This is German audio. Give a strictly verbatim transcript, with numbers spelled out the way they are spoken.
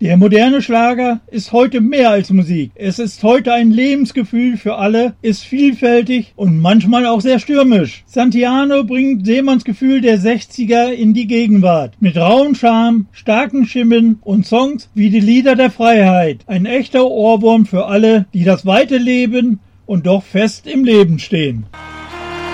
Der moderne Schlager ist heute mehr als Musik. Es ist heute ein Lebensgefühl für alle, ist vielfältig und manchmal auch sehr stürmisch. Santillano bringt Seemanns Gefühl der sechziger in die Gegenwart. Mit rauem Charme, starken Stimmen und Songs wie die Lieder der Freiheit. Ein echter Ohrwurm für alle, die das weite Leben und doch fest im Leben stehen.